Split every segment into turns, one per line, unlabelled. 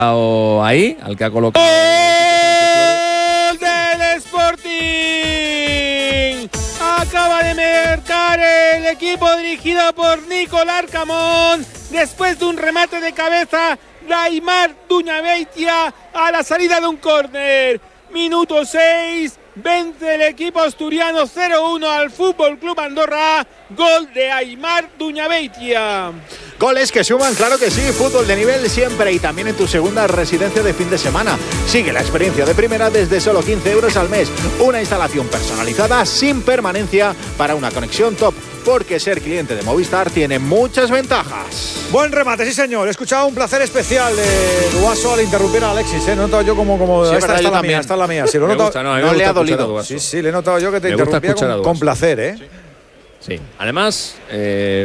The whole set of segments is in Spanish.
ahí, al que ha colocado.
¡Gol del Sporting! Acaba de marcar el equipo dirigido por Nicolás Camón después de un remate de cabeza de Aimar Duñabeitia a la salida de un córner. Minuto 6, vence el equipo asturiano 0-1 al Fútbol Club Andorra. Gol de Aimar Duñabeitia.
Goles que suman, claro que sí, fútbol de nivel siempre y también en tu segunda residencia de fin de semana. Sigue la experiencia de primera desde solo 15 euros al mes. Una instalación personalizada sin permanencia para una conexión top. Porque ser cliente de Movistar tiene muchas ventajas.
Buen remate, sí señor. He escuchado un placer especial de Duaso al interrumpir a Alexis. Lo he notado yo como
sí,
esta es la mía, esta es la mía. Sí, lo he notado,
no le ha dolido.
Sí, le he notado yo que te interrumpía con placer, ¿eh?
Sí. Además, es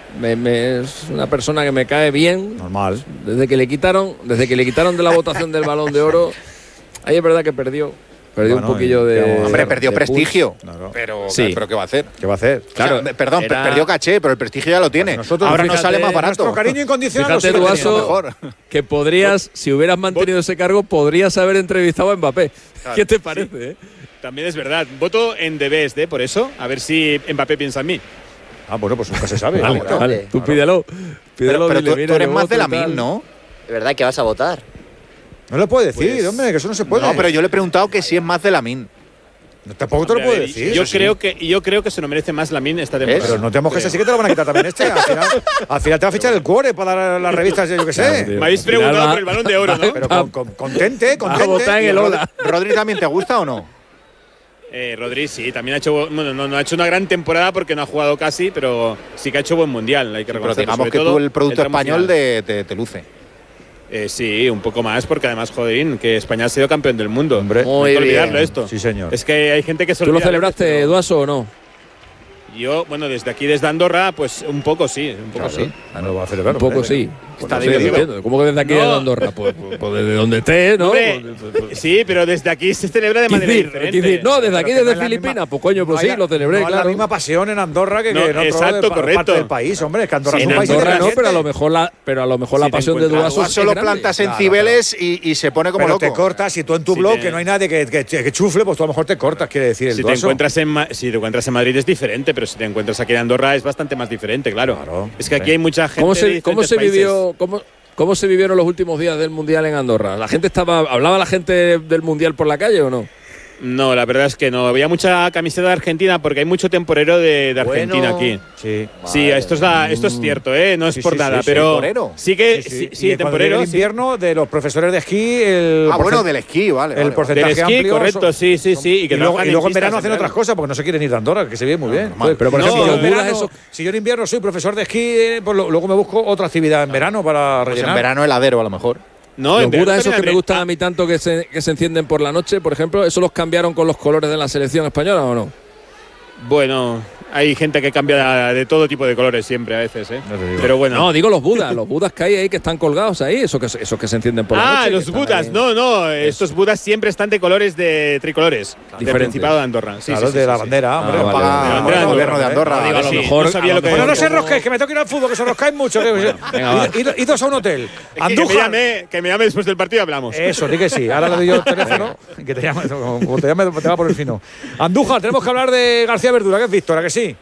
una persona que me cae bien.
Normal.
Desde que le quitaron de la votación del Balón de Oro, ahí es verdad que perdió un poquillo de.
Hombre, perdió
de
prestigio.
Claro.
Pero
¿qué va a hacer?
Claro, perdón, perdió caché, pero el prestigio ya lo tiene. Ahora nos sale más barato.
Nuestro cariño incondicional.
Fíjate, Duaso, que podrías, si hubieras mantenido ese cargo, podrías haber entrevistado a Mbappé. Claro. ¿Qué te parece? Sí.
También es verdad. Voto en The Best, por eso. A ver si Mbappé piensa en mí.
Bueno, pues nunca se sabe.
Vale. Tú pídelo.
Pero tú eres más de la MIN, ¿no?
¿De verdad que vas a votar?
No le puede decir, hombre, que eso no se puede.
No, pero yo le he preguntado que si es más de la MIN.
Tampoco te lo puedo decir.
Yo creo que se lo merece más la MIN esta temporada.
Pero no te mojes así que te lo van a quitar también Al final te va a fichar el cuore para dar las revistas, yo qué sé.
Me habéis preguntado por el Balón de Oro, ¿no?
Pero contente.
A votar en el Ola.
¿Rodri también te gusta o no?
Rodri sí, también ha hecho, bueno, no ha hecho una gran temporada porque no ha jugado casi, pero sí que ha hecho buen mundial, hay que reconocerlo.
Pero digamos que tú el producto español te luce.
Sí, un poco más, porque además, joderín, que España ha sido campeón del mundo.
Hombre,
no hay que olvidarlo esto.
Sí, señor.
Es que hay gente que se
olvida. ¿Tú lo celebraste,
pero...
Duaso, o no?
Yo, bueno, desde aquí, desde Andorra, pues un poco sí. Sí.
No lo va a celebrar.
Un poco sí.
Está divertido.
¿Cómo que desde aquí, desde Andorra? Pues desde donde esté, ¿no?
Sí, pero desde aquí se celebra de manera diferente.
No, desde aquí, desde Filipinas. Pues coño, pues sí, lo celebré, claro.
la misma pasión en Andorra que en otra parte del país, hombre. Es que Andorra es un país
no, pero a lo mejor la pasión de Duaso
solo plantas en Cibeles y se pone como loco.
Pero te cortas, si tú en tu blog, que no hay nadie que chufle, pues tú a lo mejor te cortas, quiere decir el Duaso.
Si te encuentras en Madrid es diferente, pero si te encuentras aquí en Andorra es bastante más diferente, claro. Es que aquí hay mucha gente.
¿Cómo se vivieron los últimos días del Mundial en Andorra? ¿Hablaba la gente del Mundial por la calle o no?
No, la verdad es que no. Había mucha camiseta de Argentina porque hay mucho temporero de Argentina aquí. Sí, esto es cierto, no es por nada, pero
temporero.
Sí, temporero. El invierno de los profesores de esquí.
Del esquí, vale.
El porcentaje
del esquí,
amplio.
Correcto, sí.
Y luego en verano hacen otras cosas porque no se quieren ir de Andorra, que se ve muy bien. Pero por ejemplo, si yo en invierno soy profesor de esquí, pues luego me busco otra actividad en verano para rellenar.
En verano heladero, a lo mejor.
No, los Budas esos que me gustan a mí tanto que se encienden por la noche, por ejemplo, ¿eso los cambiaron con los colores de la selección española o no?
Bueno, hay gente que cambia de todo tipo de colores siempre a veces, Pero bueno.
No, digo los Budas que hay ahí que están colgados ahí, esos que se encienden por la noche.
Los Budas, no, estos Budas siempre están de colores de tricolores, del Principado de Andorra.
Claro, de la bandera, hombre.
El gobierno de Andorra.
A lo mejor.
No se enrosquéis, que me tengo que ir al fútbol, que se enroscáis mucho. Idos a un hotel.
Andújar. Que me llame después del partido y hablamos.
Eso, di que sí. Ahora le doy yo el teléfono. Que te llame, como te va por el fino. Andújar, tenemos que hablar de García Verdura, que es Víctor, ¿a que sí?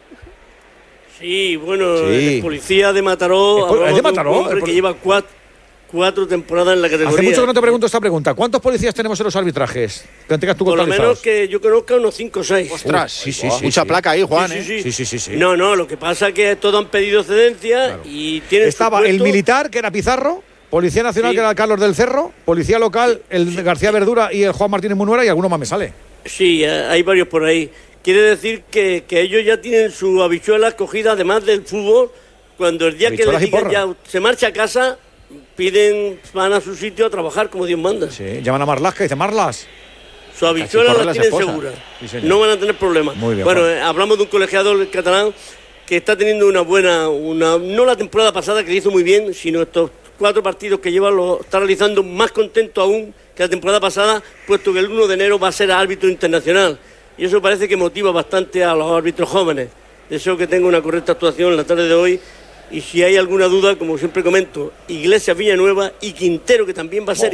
Sí, bueno, el policía de Mataró.
¿Es de Mataró?
Que lleva cuatro temporadas en la categoría.
Hace mucho que no te pregunto esta pregunta. ¿Cuántos policías tenemos en los arbitrajes? Que tengas tú
por lo menos que yo conozca unos 5 o 6.
Ostras, sí. Mucha placa ahí, Juan,
Sí. No, lo que pasa es que todos han pedido excedencia y tienen.
Estaba el militar, que era Pizarro, Policía Nacional, que era el Carlos del Cerro, Policía Local, el García Verdura y el Juan Martínez Munuera, y alguno más me sale.
Sí, hay varios por ahí. Quiere decir que ellos ya tienen su habichuela escogida, además del fútbol. Cuando el día que les digan ya se marcha a casa, van a su sitio a trabajar como Dios manda.
Sí, llaman a Marlaska y dicen: Marlas.
Su habichuela la tienen segura. Sí, no van a tener problemas.
Muy bien,
bueno, hablamos de un colegiador catalán que está teniendo una buena, no la temporada pasada que le hizo muy bien, sino estos 4 partidos que lleva lo está realizando más contento aún que la temporada pasada, puesto que el 1 de enero va a ser árbitro internacional. Y eso parece que motiva bastante a los árbitros jóvenes. Deseo que tenga una correcta actuación en la tarde de hoy Y si hay alguna duda, como siempre comento, Iglesias, Villanueva y Quintero, que también va a ser